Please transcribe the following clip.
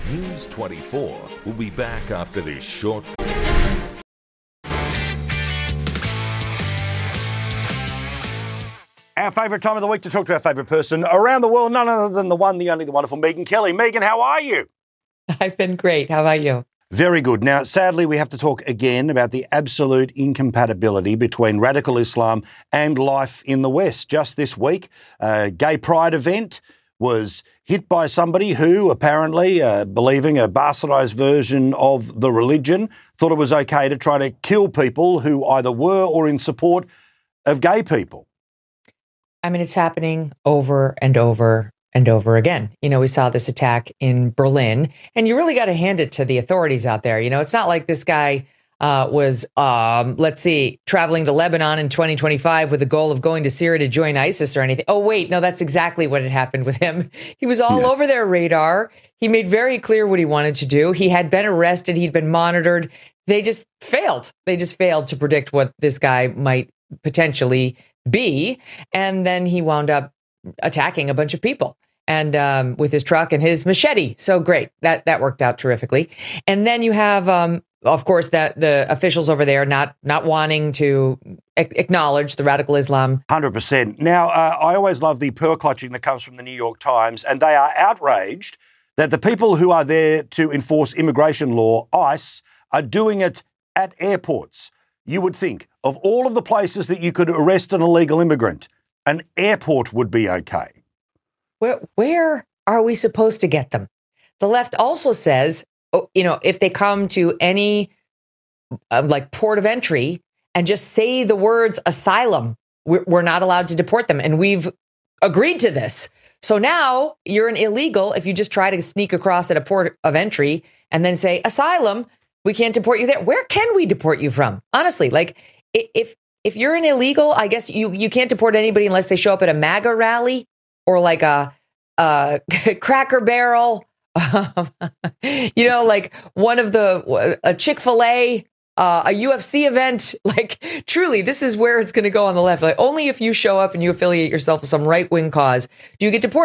News 24 will be back after this short. Our favourite time of the week to talk to our favourite person around the world, none other than the one, the only, the wonderful Megyn Kelly. Megyn, how are you? I've been great. How about you? Very good. Now, sadly, we have to talk again about the absolute incompatibility between radical Islam and life in the West. Just this week, a gay pride event was hit by somebody who apparently, believing a bastardised version of the religion, thought it was okay to try to kill people who either were or in support of gay people. I mean, it's happening over and over and over again. You know, we saw this attack in Berlin, and you really got to hand it to the authorities out there. You know, it's not like this guy was, traveling to Lebanon in 2025 with the goal of going to Syria to join ISIS or anything. Oh, wait, no, that's exactly what had happened with him. He was all over their radar. He made very clear what he wanted to do. He had been arrested. He'd been monitored. They just failed. They just failed to predict what this guy might potentially be. And then he wound up attacking a bunch of people and with his truck and his machete. So great. That worked out terrifically. And then you have, of course, that the officials over there not wanting to acknowledge the radical Islam. 100%. Now, I always love the pearl clutching that comes from the New York Times, and they are outraged that the people who are there to enforce immigration law, ICE, are doing it at airports. You would think of all of the places that you could arrest an illegal immigrant, an airport would be okay. Where are we supposed to get them? The left also says, if they come to any port of entry and just say the words asylum, we're not allowed to deport them. And we've agreed to this. So now you're an illegal if you just try to sneak across at a port of entry and then say asylum. We can't deport you there. Where can we deport you from? Honestly, if you're an illegal, I guess you can't deport anybody unless they show up at a MAGA rally or like a Cracker Barrel, one of a Chick-fil-A, a UFC event. Truly, this is where it's going to go on the left. Only if you show up and you affiliate yourself with some right-wing cause do you get deported.